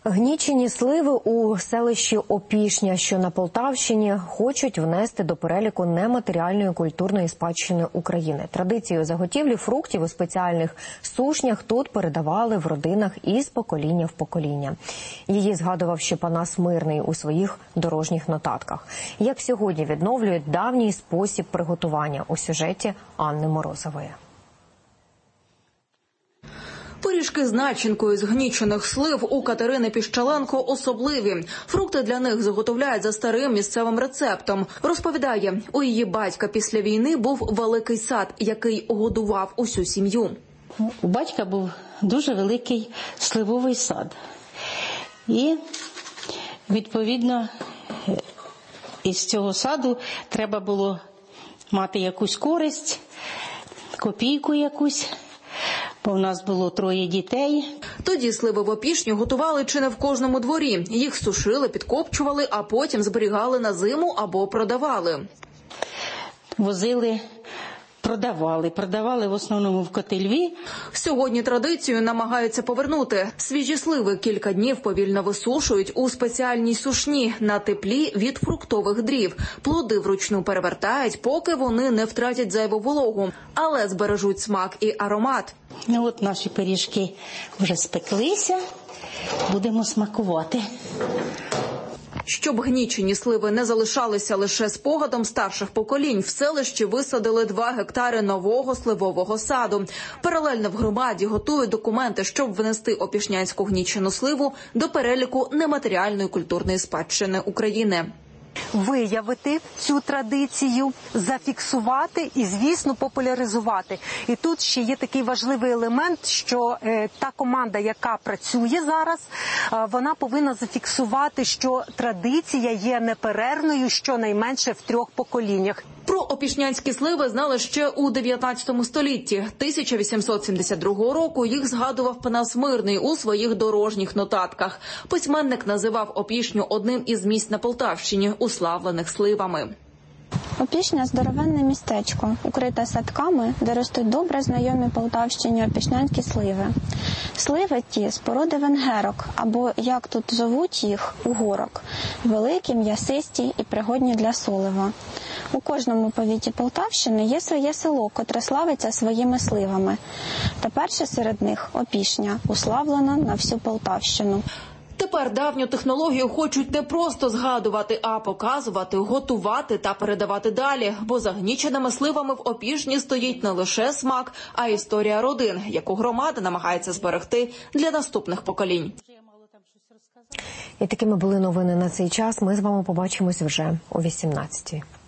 Гнічені сливи у селищі Опішня, що на Полтавщині, хочуть внести до переліку нематеріальної культурної спадщини України. Традицію заготівлі фруктів у спеціальних сушнях тут передавали в родинах із покоління в покоління. Її згадував ще Панас Мирний у своїх дорожніх нотатках. Як сьогодні відновлюють давній спосіб приготування у сюжеті Анни Морозової. Пиріжки з начинкою з гнічених слив у Катерини Піщаленко особливі. Фрукти для них заготовляють за старим місцевим рецептом. Розповідає, у її батька після війни був великий сад, який годував усю сім'ю. У батька був дуже великий сливовий сад. І, відповідно, із цього саду треба було мати якусь користь, копійку якусь. Бо в нас було 3 дітей. Тоді сливи в Опішню готували чи не в кожному дворі. Їх сушили, підкопчували, а потім зберігали на зиму або продавали. Возили, продавали в основному в Котельві. Сьогодні традицію намагаються повернути. Свіжі сливи кілька днів повільно висушують у спеціальній сушні на теплі від фруктових дрів. Плоди вручну перевертають, поки вони не втратять зайву вологу, але збережуть смак і аромат. От наші пиріжки вже спеклися, будемо смакувати. Щоб гнічені сливи не залишалися лише спогадом старших поколінь, в селищі висадили 2 гектари нового сливового саду. Паралельно в громаді готують документи, щоб внести опішнянську гнічену сливу до переліку нематеріальної культурної спадщини України. Виявити цю традицію, зафіксувати і, звісно, популяризувати. І тут ще є такий важливий елемент, що та команда, яка працює зараз, вона повинна зафіксувати, що традиція є неперервною щонайменше в 3 поколіннях. Про опішнянські сливи знали ще у 19 столітті. 1872 року їх згадував Панас Мирний у своїх дорожніх нотатках. Письменник називав Опішню одним із місць на Полтавщині, уславлених сливами. Опішня – здоровенне містечко, укрите садками, де ростуть добре знайомі Полтавщині опішнянські сливи. Сливи ті з породи венгерок, або, як тут зовуть їх, угорок, великі, м'ясисті і пригодні для солива. У кожному повіті Полтавщини є своє село, котре славиться своїми сливами. Та перше серед них – Опішня, уславлена на всю Полтавщину. Тепер давню технологію хочуть не просто згадувати, а показувати, готувати та передавати далі. Бо за гніченими сливами в Опішні стоїть не лише смак, а й історія родин, яку громада намагається зберегти для наступних поколінь. І такими були новини на цей час. Ми з вами побачимось вже о 18-й.